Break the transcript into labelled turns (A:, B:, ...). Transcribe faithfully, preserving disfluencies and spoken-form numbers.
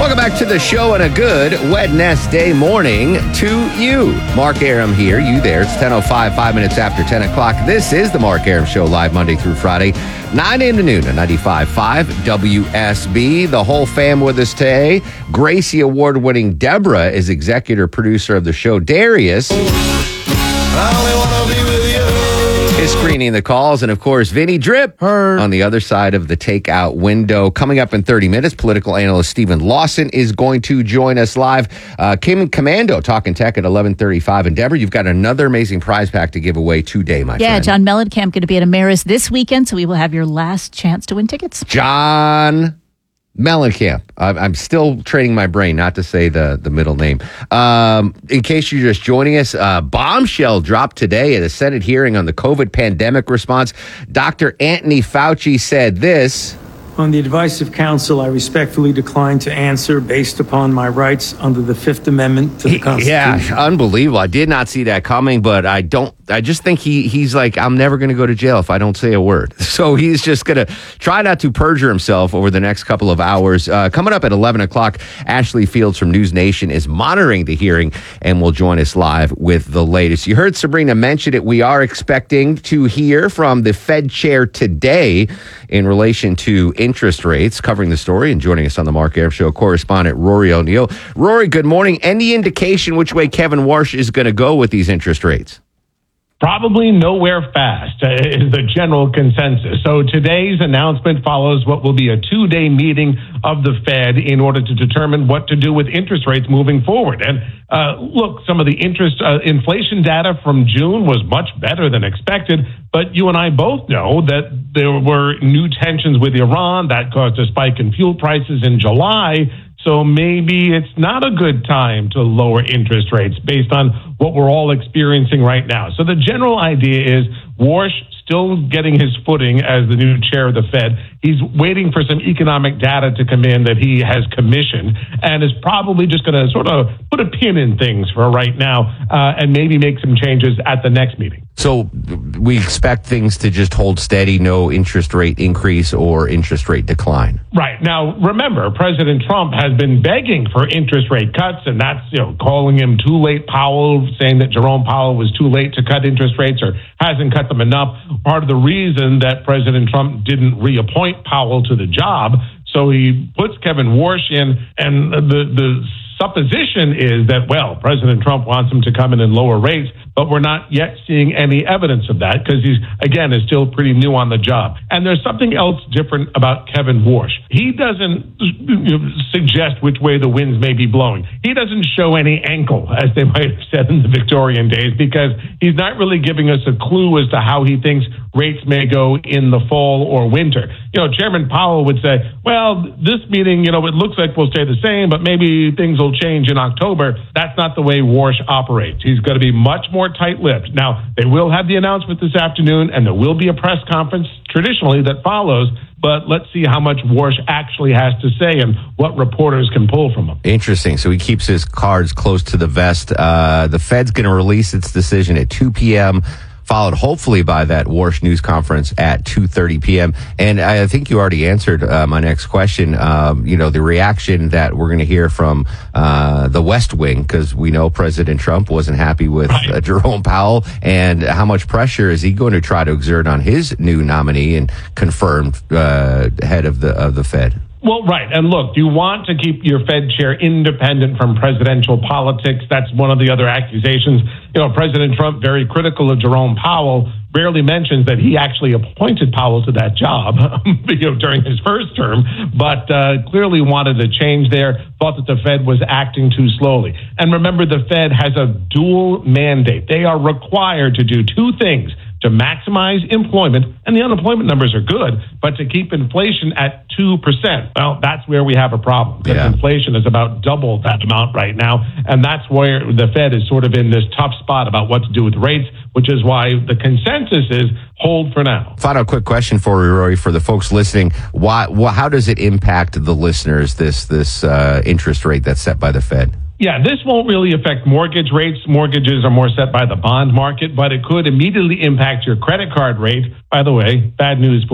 A: Welcome back to the show and a good Wednesday morning to you. Mark Arum here, you there. It's ten oh five, five minutes after ten o'clock. This is the Mark Arum Show, live Monday through Friday, nine a.m. to noon on ninety-five point five W S B. The whole fam with us today. Gracie Award-winning Deborah is executive producer of the show. Darius is screening the calls, and of course, Vinny Drip
B: Heard.
A: on the other side of the takeout window. Coming up in thirty minutes, political analyst Stephen Lawson is going to join us live. Uh, Kim Commando talking tech at eleven thirty-five. And Deborah, you've got another amazing prize pack to give away today, my
B: Yeah,
A: friend.
B: John Mellencamp going to be at Ameris this weekend, so we will have your last chance to win tickets.
A: John Mellencamp. I'm I'm still training my brain not to say the, the middle name. Um, in case you're just joining us, uh, bombshell dropped today at a Senate hearing on the COVID pandemic response. Doctor Anthony Fauci said this.
C: On the advice of counsel, I respectfully decline to answer based upon my rights under the Fifth Amendment to the Constitution.
A: Yeah, unbelievable. I did not see that coming, but I don't, I just think he he's like, I'm never going to go to jail if I don't say a word. So he's just going to try not to perjure himself over the next couple of hours. Uh, coming up at eleven o'clock, Ashley Fields from News Nation is monitoring the hearing and will join us live with the latest. You heard Sabrina mention it. We are expecting to hear from the Fed chair today in relation to interest rates. Covering the story and joining us on the Mark Arum Show, correspondent Rory O'Neill. Rory, good morning. Any indication which way Kevin Warsh is going to go with these interest rates?
D: Probably nowhere fast uh, is the general consensus. So today's announcement follows what will be a two-day meeting of the Fed in order to determine what to do with interest rates moving forward. And uh, look, some of the interest uh, inflation data from June was much better than expected. But you and I both know that there were new tensions with Iran that caused a spike in fuel prices in July. So maybe it's not a good time to lower interest rates based on what we're all experiencing right now. So the general idea is Warsh still getting his footing as the new chair of the Fed. He's waiting for some economic data to come in that he has commissioned and is probably just going to sort of put a pin in things for right now uh, and maybe make some changes at the next meeting.
A: So we expect things to just hold steady, no interest rate increase or interest rate decline.
D: Right. Now, remember, President Trump has been begging for interest rate cuts, and that's, you know, calling him too late Powell, saying that Jerome Powell was too late to cut interest rates or hasn't cut them enough. Part of the reason that President Trump didn't reappoint Powell to the job, so he puts Kevin Warsh in, and the the supposition is that, well, President Trump wants him to come in and lower rates, but we're not yet seeing any evidence of that because he's, again, is still pretty new on the job. And there's something else different about Kevin Warsh. He doesn't you know, suggest which way the winds may be blowing. He doesn't show any ankle, as they might have said in the Victorian days, because he's not really giving us a clue as to how he thinks rates may go in the fall or winter. You know, Chairman Powell would say, well, this meeting, you know, it looks like we'll stay the same, but maybe things will change in October. That's not the way Warsh operates. He's going to be much more tight-lipped. Now, they will have the announcement this afternoon, and there will be a press conference traditionally that follows, but let's see how much Warsh actually has to say and what reporters can pull from him.
A: Interesting. So he keeps his cards close to the vest. Uh, the Fed's going to release its decision at two p.m., followed hopefully by that Warsh news conference at two thirty p.m. And I think you already answered uh, my next question. Um, you know, the reaction that we're going to hear from uh, the West Wing, because we know President Trump wasn't happy with
D: Right.
A: uh, Jerome Powell, and how much pressure is he going to try to exert on his new nominee and confirmed uh, head of the of the Fed?
D: Well, right. And look, you want to keep your Fed chair independent from presidential politics. That's one of the other accusations. You know, President Trump, very critical of Jerome Powell, rarely mentions that he actually appointed Powell to that job you know, during his first term, but uh, clearly wanted a change there, thought that the Fed was acting too slowly. And remember, the Fed has a dual mandate. They are required to do two things: to maximize employment, and the unemployment numbers are good, but to keep inflation at two percent. Well, that's where we have a problem, because
A: Yeah.
D: inflation is about double that amount right now, and that's where the Fed is sort of in this tough spot about what to do with rates, which is why the consensus is hold for now.
A: Final quick question for you, Rory, for the folks listening. Why, why, how does it impact the listeners, this, this uh, interest rate that's set by the Fed?
D: Yeah, this won't really affect mortgage rates. Mortgages are more set by the bond market, but it could immediately impact your credit card rate. By the way, bad news for